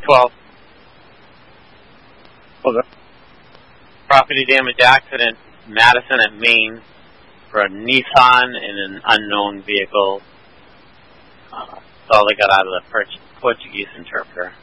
12. Okay. Property damage accident, Madison at Maine, for a Nissan and an unknown vehicle. That's all they got out of the Portuguese interpreter.